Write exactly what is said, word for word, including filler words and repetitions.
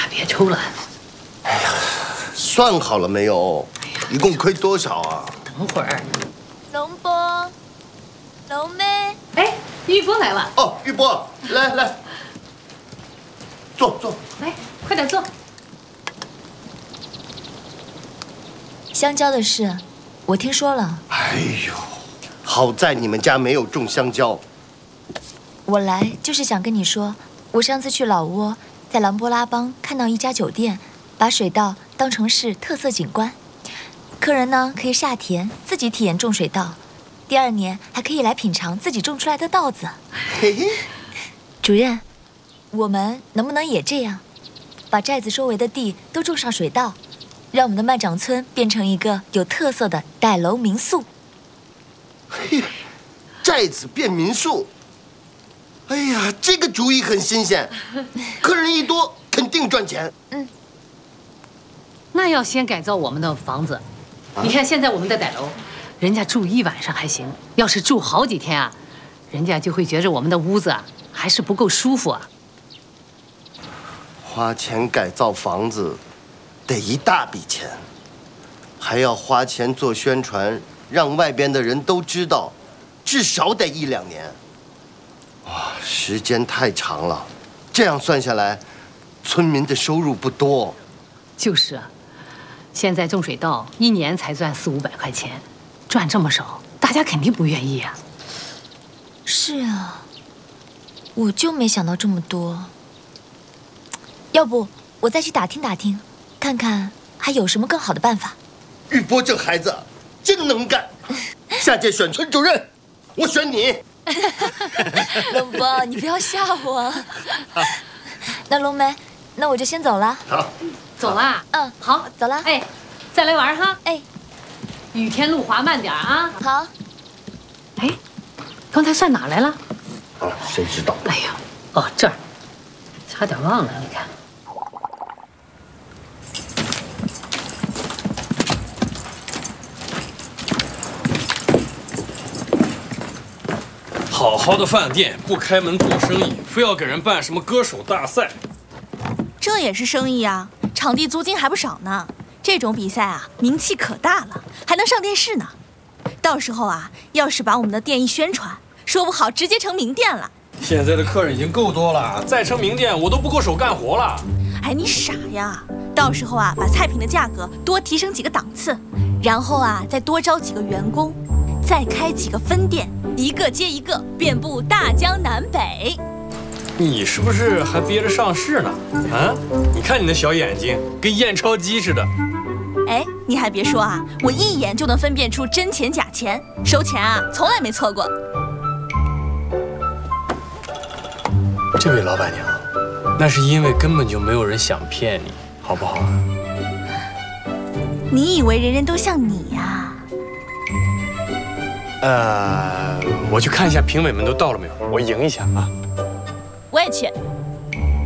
别抽了。 哎呀，算好了没有？哎呀，一共亏多少啊？ 等会儿。 龙波，龙妹， 哎，玉波来了。 哦，玉波，来来，坐坐。 来，快点坐。 香蕉的事，我听说了。 哎呦，好在你们家没有种香蕉。 我来就是想跟你说，我上次去老挝，在兰波拉邦看到一家酒店，把水稻当成是特色景观，客人呢可以下田自己体验种水稻，第二年还可以来品尝自己种出来的稻子。 嘿嘿， 主任，我们能不能也这样，把寨子周围的地都种上水稻，让我们的曼掌村变成一个有特色的傣楼民宿？ 嘿，寨子变民宿。哎呀，这个主意很新鲜，客人一多，肯定赚钱。 嗯， 那要先改造我们的房子。啊、你看现在我们的傣楼，人家住一晚上还行，要是住好几天啊，人家就会觉着我们的屋子啊还是不够舒服啊。 花钱改造房子，得一大笔钱，还要花钱做宣传，让外边的人都知道，至少得一两年。哇，时间太长了，这样算下来，村民的收入不多。 就是啊，现在种水稻一年才赚四五百块钱，赚这么少，大家肯定不愿意啊。 是啊，我就没想到这么多。要不我再去打听打听，看看还有什么更好的办法。 玉波这孩子真能干，下届选村主任，我选你。 龙波，你不要吓我。那龙梅，那我就先走了。 好， 走啦。 嗯， 好， 走了。 哎，再来玩哈。 哎， 雨天路滑慢点啊。 好。 哎，刚才算哪来了？ 啊，谁知道？ 哎呀，哦，这儿，差点忘了，你看。 好好的饭店不开门做生意，非要给人办什么歌手大赛， 这也是生意啊！场地租金还不少呢。这种比赛啊，名气可大了，还能上电视呢。到时候啊，要是把我们的店一宣传，说不好直接成名店了。 现在的客人已经够多了，再成名店我都不够手干活了。 哎，你傻呀！到时候啊，把菜品的价格多提升几个档次，然后啊，再多招几个员工，再开几个分店。一个接一个，遍布大江南北。 你是不是还憋着上市呢？啊，你看你那小眼睛，跟验钞机似的。 哎，你还别说啊，我一眼就能分辨出真钱假钱，收钱啊从来没错过。 这位老板娘，那是因为根本就没有人想骗你，好不好啊？ 你以为人人都像你呀？ 呃，我去看一下评委们都到了没有，我赢一下啊。 我也去。